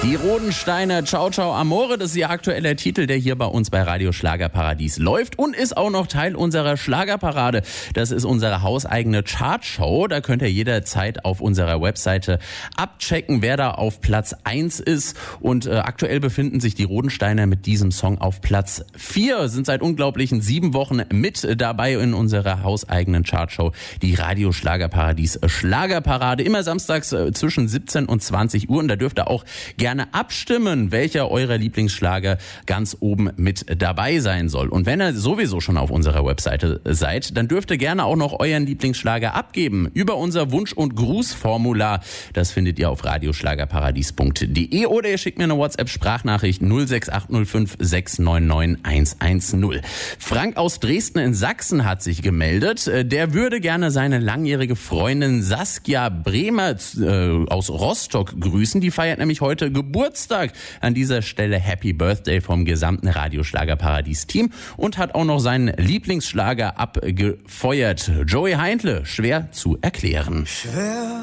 Die Rodensteiner Ciao Ciao Amore, das ist ihr aktueller Titel, der hier bei uns bei Radio Schlagerparadies läuft und ist auch noch Teil unserer Schlagerparade. Das ist unsere hauseigene Chartshow. Da könnt ihr jederzeit auf unserer Webseite abchecken, wer da auf Platz 1 ist. Und aktuell befinden sich die Rodensteiner mit diesem Song auf Platz 4, sind seit unglaublichen 7 Wochen mit dabei in unserer hauseigenen Chartshow, die Radio Schlagerparadies Schlagerparade. Immer samstags zwischen 17 und 20 Uhr. Und da dürft ihr auch gerne abstimmen, welcher eurer Lieblingsschlager ganz oben mit dabei sein soll. Und wenn ihr sowieso schon auf unserer Webseite seid, dann dürft ihr gerne auch noch euren Lieblingsschlager abgeben über unser Wunsch- und Grußformular. Das findet ihr auf radioschlagerparadies.de oder ihr schickt mir eine WhatsApp-Sprachnachricht 06805 699 110. Frank aus Dresden in Sachsen hat sich gemeldet. Der würde gerne seine langjährige Freundin Saskia Bremer aus Rostock grüßen. Die feiert nämlich heute Geburtstag. An dieser Stelle Happy Birthday vom gesamten Radio-Schlagerparadies-Team und hat auch noch seinen Lieblingsschlager abgefeuert. Joey Heindle, schwer zu erklären. Schwer